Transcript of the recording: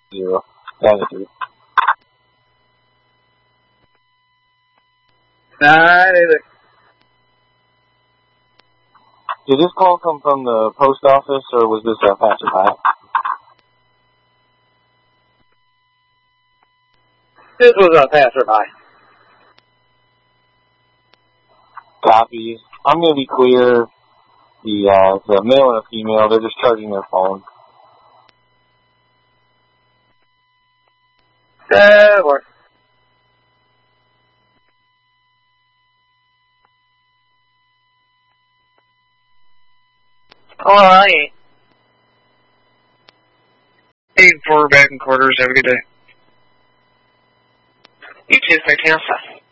0. Magnitude. Nah, neither. Did this call come from the post office, or was this a passerby? This was a passerby. Copy. I'm going to be clear. It's a male and a female. They're just charging their phone. Or Alright. 8-4 back in quarters. Have a good day. You too, Fantastic.